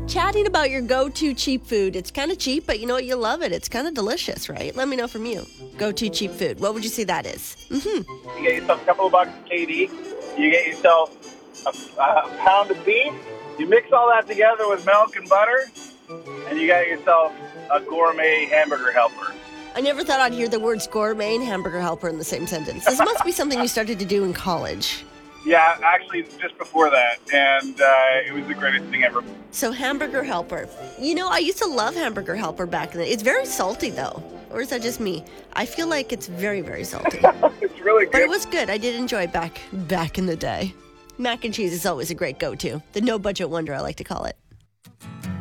Chatting about your go-to cheap food. It's kind of cheap, but you know what? You love it. It's kind of delicious, right? Let me know from you. Go-to cheap food. What would you say that is? You get yourself a couple of bucks of KD. You get yourself a pound of beef. You mix all that together with milk and butter, and you got yourself a gourmet hamburger helper. I never thought I'd hear the words gourmet and hamburger helper in the same sentence. This must be something you started to do in college. Yeah, actually, just before that, and it was the greatest thing ever. So hamburger helper. You know, I used to love hamburger helper back in the day. It's very salty, though. Or is that just me? I feel like it's very, very salty. It's really good. But it was good. I did enjoy it back in the day. Mac and cheese is always a great go-to. The no-budget wonder, I like to call it.